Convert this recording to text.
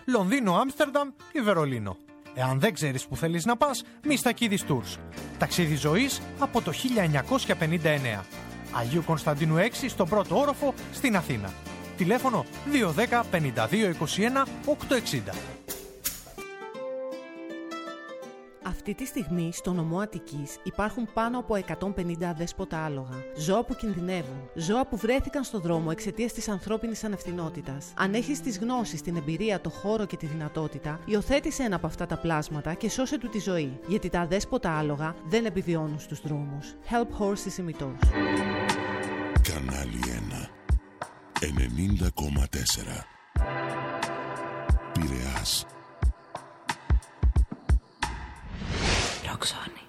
Λονδίνο, Άμστερνταμ ή Βερολίνο. Εάν δεν ξέρεις που θέλεις να πας, Μιστακίδης Tours. Ταξίδι ζωής από το 1959. Αγίου Κωνσταντίνου 6 στον πρώτο όροφο στην Αθήνα. Τηλέφωνο 210 52 21 860. Αυτή τη στιγμή στο νομό Αττικής υπάρχουν πάνω από 150 αδέσποτα άλογα. Ζώα που κινδυνεύουν. Ζώα που βρέθηκαν στο δρόμο εξαιτίας της ανθρώπινης ανευθυνότητας. Αν έχεις τις γνώσεις, την εμπειρία, το χώρο και τη δυνατότητα, υιοθέτησε ένα από αυτά τα πλάσματα και σώσε του τη ζωή. Γιατί τα αδέσποτα άλογα δεν επιβιώνουν στους δρόμους. Help Horses ημιτός. Κανάλι 1 90,4 Πειραιάς. Roxoni.